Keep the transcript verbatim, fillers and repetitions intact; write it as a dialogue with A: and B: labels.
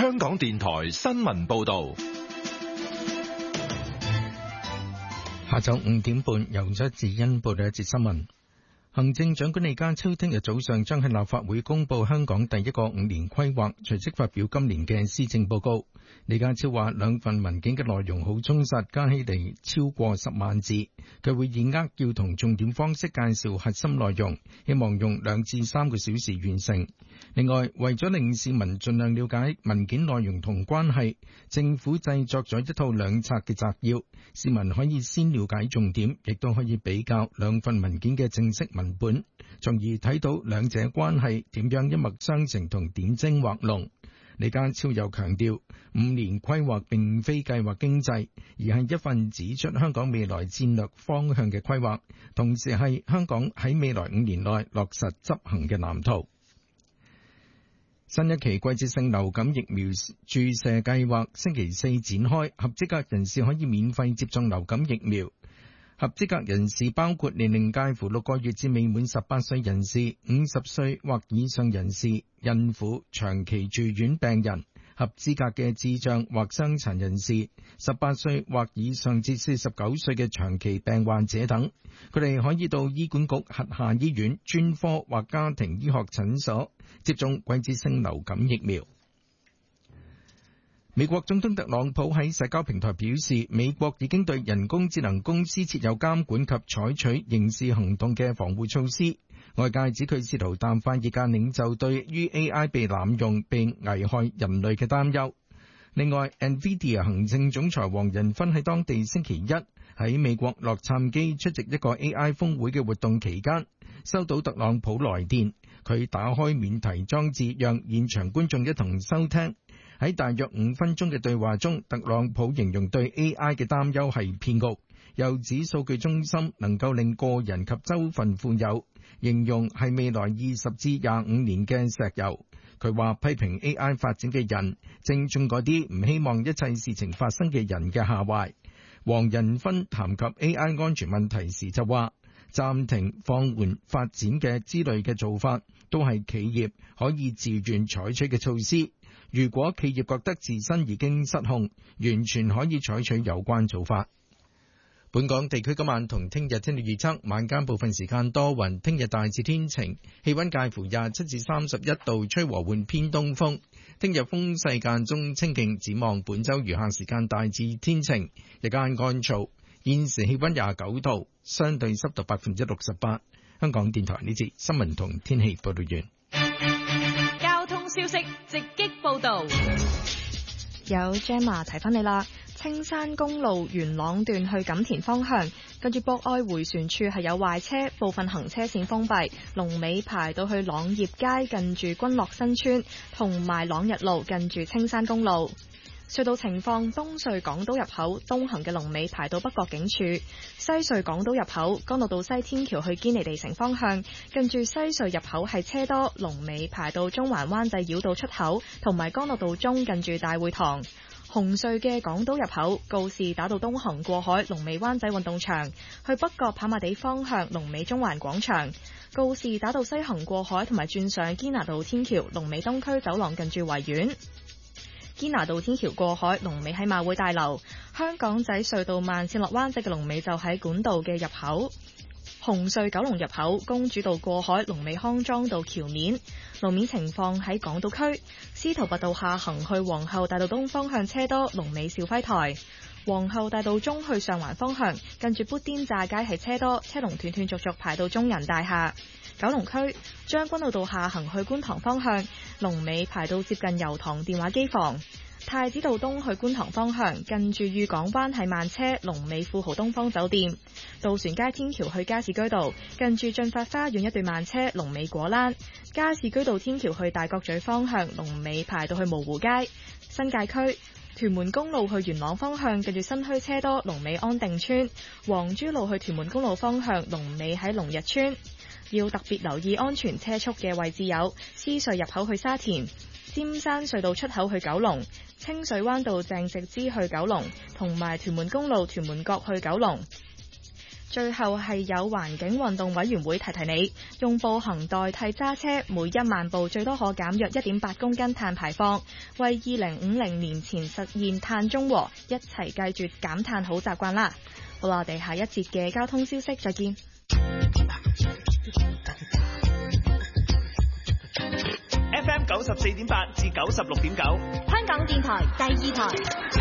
A: 香港電台新聞報道。
B: 下晝五點半，由張智欣報道一節新聞。行政長官李家超聽日早上將喺立法會公布香港第一個五年規劃，隨即發表今年嘅施政報告。李家超話兩份文件嘅內容好充實，加起嚟超過十萬字。佢會以扼要同重點方式介紹核心內容，希望用兩至三個小時完成。另外，為咗令市民盡量了解文件內容同關係，政府製作咗一套兩冊嘅摘要，市民可以先了解重點，亦都可以比較兩份文件嘅正式文本，從而睇到兩者關係點樣一脈相承同點睛畫龍。李家超又強調，五年規劃並非計劃經濟，而係一份指出香港未來戰略方向嘅規劃，同時係香港喺未來五年內落實執行嘅藍圖。新一期季節性流感疫苗注射計劃星期四展開，合資格人士可以免費接種流感疫苗。合資格人士包括年齡介乎六個月至未滿十八歲人士、五十歲或以上人士、孕婦、長期住院病人、合資格嘅智障或傷殘人士、十八歲或以上至四十九歲嘅長期病患者等。佢哋可以到醫管局轄下醫院、專科或家庭醫學診所接種季節性流感疫苗。美國總統特朗普喺社交平台表示，美國已經對人工智能公司設有監管及採取刑事行動嘅防護措施。外界指佢試圖淡化業界領袖對於 A I 被濫用並危害人類嘅擔憂。另外 ，NVIDIA 行政總裁黃仁勳喺當地星期一喺美國洛杉磯出席一個 A I 峰會嘅活動期間，收到特朗普來電，佢打開免提裝置，讓現場觀眾一同收聽。喺大約五分鐘嘅對話中，特朗普形容對 A I 嘅擔憂係騙局，又指數據中心能夠令個人及州份富有，形容係未來二十至廿五年嘅石油。佢話批評 A I 發展嘅人，正中嗰啲唔希望一切事情發生嘅人嘅下懷。黃仁勳談及 A I 安全問題時就話，暫停放緩發展嘅之類嘅做法，都係企業可以自願採取嘅措施。如果企業覺得自身已經失控，完全可以採取有關做法。本港地區今晚同聽日天氣預測，晚間部分時間多雲，聽日大致天晴，氣溫介乎廿七至三十一度，吹和緩偏東風。聽日風勢間中清勁，展望本週餘下時間大致天晴，日間乾燥。現時氣溫廿九度，相對濕度百分之六十八。香港電台呢節新聞同天氣報道完。
C: 消息直擊報道，
D: 有 Gemma 提翻你啦。青山公路元朗段去錦田方向，跟住博愛迴旋處係有壞車，部分行車線封閉，龍尾排到去朗業街近住君樂新村，同埋朗日路近住青山公路。隧道情況，東隧港島入口東行嘅龍尾排到北角警署，西隧港島入口干諾道西天橋去堅尼地城方向，近住西隧入口係車多，龍尾排到中環灣仔繞道出口，同埋干諾道中近住大會堂。紅隧嘅港島入口告士打道東行過海，龍尾灣仔運動場，去北角跑馬地方向龍尾中環廣場。告士打道西行過海同埋轉上堅拿道天橋，龍尾東區走廊近住維園。堅拿道天橋過海，龍尾喺馬會大樓。香港仔隧道慢線落灣仔嘅龍尾就喺管道嘅入口。紅隧九龍入口公主道過海，龍尾康莊道橋面。路面情況喺港島區，司徒拔道下行去皇后大道東方向車多，龍尾兆輝台。皇后大道中去上環方向，近住砵甸乍街係車多，車龍斷斷續續排到中人大廈。九龍區將軍澳道下行去觀塘方向，龍尾排到接近油塘電話機房。太子道東去觀塘方向，近住裕港灣係慢車，龍尾富豪東方酒店。渡船街天橋去加士居道，近住駿發花園一段慢車，龍尾果欄。加士居道天橋去大角咀方向，龍尾排到去蕪湖街。新界區屯門公路去元朗方向，近住新墟車多，龍尾安定村。黃珠路去屯門公路方向，龍尾喺龍日村。要特別留意安全車速嘅位置有獅隧入口去沙田、尖山隧道出口去九龍、清水灣道鄭植之去九龍，同埋屯門公路屯門角去九龍。 最後係有環境運動委員會提提你，用步行代替揸車，每一萬步最多可減約一點八公斤碳排放，為二零五零年前實現碳中和，一齊繼續減碳好習慣啦！好啦，我哋下一節嘅交通消息再見。
E: F M 九十四點八至九十六點九，
C: 香港電台第二台。